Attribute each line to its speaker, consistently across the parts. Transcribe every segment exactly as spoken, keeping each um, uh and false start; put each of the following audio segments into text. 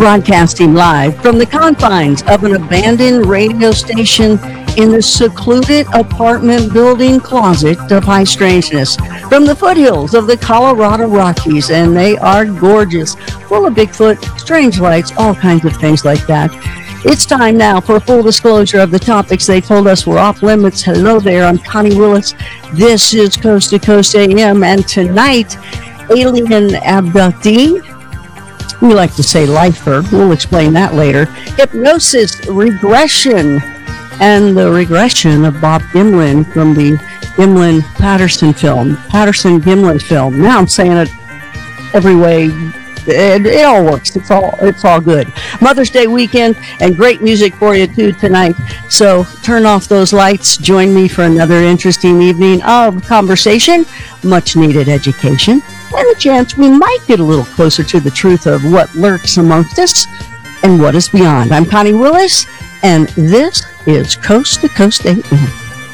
Speaker 1: Broadcasting live from the confines of an abandoned radio station in the secluded apartment building closet of high strangeness, from the foothills of the Colorado Rockies, and they are gorgeous, full of Bigfoot, strange lights, all kinds of things like that. It's time now for full disclosure of the topics they told us were off limits. Hello there, I'm Connie Willis. This is Coast to Coast A M, and tonight, alien abductee, we like to say lifer, we'll explain that later, hypnosis, regression, and the regression of Bob Gimlin from the Gimlin-Patterson film, Patterson-Gimlin film. Now I'm saying it every way. It, it all works. It's all it's all good. Mother's Day weekend and great music for you too tonight. So turn off those lights. Join me for another interesting evening of conversation, much needed education, and a chance we might get a little closer to the truth of what lurks amongst us and what is beyond. I'm Connie Willis, and this is Coast to Coast A M.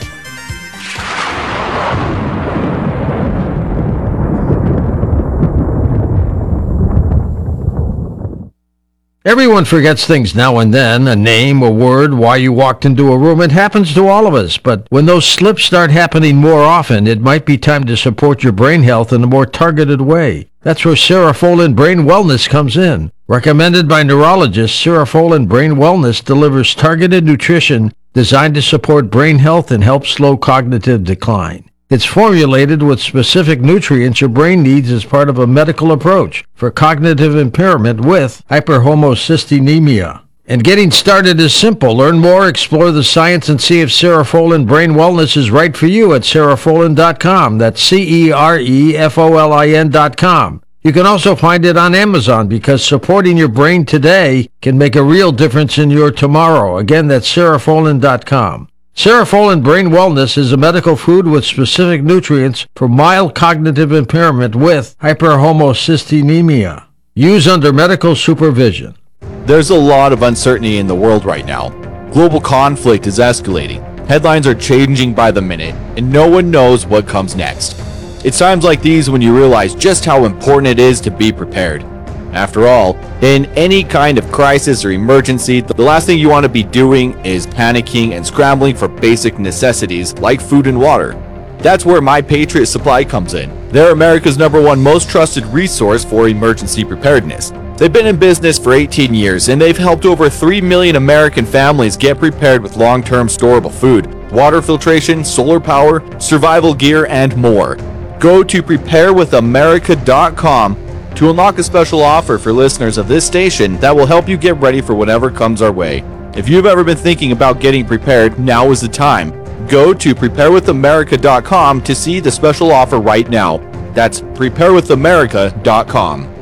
Speaker 2: Everyone forgets things now and then, a name, a word, why you walked into a room. It happens to all of us, but when those slips start happening more often, it might be time to support your brain health in a more targeted way. That's where Cerefolin Brain Wellness comes in. Recommended by neurologists, Cerefolin Brain Wellness delivers targeted nutrition designed to support brain health and help slow cognitive decline. It's formulated with specific nutrients your brain needs as part of a medical approach for cognitive impairment with hyperhomocysteine. And getting started is simple. Learn more, explore the science, and see if Cerefolin Brain Wellness is right for you at cerefolin dot com. That's C E R E F O L I N dot com. You can also find it on Amazon because supporting your brain today can make a real difference in your tomorrow. Again, that's cerefolin dot com. Cerefolin Brain Wellness is a medical food with specific nutrients for mild cognitive impairment with hyperhomocysteine. Use under medical supervision.
Speaker 3: There's a lot of uncertainty in the world right now. Global conflict is escalating. Headlines are changing by the minute, and no one knows what comes next. It's times like these when you realize just how important it is to be prepared. After all, in any kind of crisis or emergency, the last thing you want to be doing is panicking and scrambling for basic necessities like food and water. That's where My Patriot Supply comes in. They're America's number one most trusted resource for emergency preparedness. They've been in business for eighteen years, and they've helped over three million American families get prepared with long-term storable food, water filtration, solar power, survival gear, and more. Go to prepare with america dot com to unlock a special offer for listeners of this station that will help you get ready for whatever comes our way. If you've ever been thinking about getting prepared, now is the time. Go to prepare with america dot com to see the special offer right now. That's prepare with america dot com.